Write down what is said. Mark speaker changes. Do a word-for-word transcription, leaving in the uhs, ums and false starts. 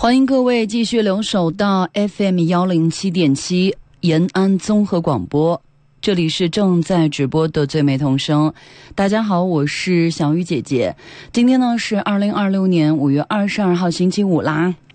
Speaker 1: 欢迎各位继续留守到 F M 一零七点七 延安综合广播，这里是正在直播的最美童声。大家好，我是小雨姐姐。今天呢是二零二六年五月二十二号星期五啦。